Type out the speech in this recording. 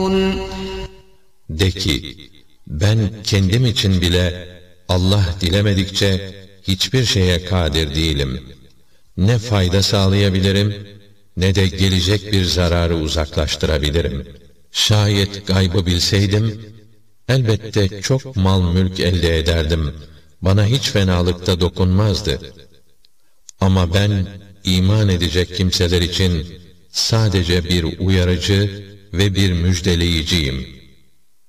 De ki, ben kendim için bile Allah dilemedikçe hiçbir şeye kadir değilim. Ne fayda sağlayabilirim, ne de gelecek bir zararı uzaklaştırabilirim. Şayet gaybı bilseydim, elbette çok mal mülk elde ederdim. Bana hiç fenalıkta dokunmazdı. Ama ben iman edecek kimseler için sadece bir uyarıcı ve bir müjdeleyiciyim.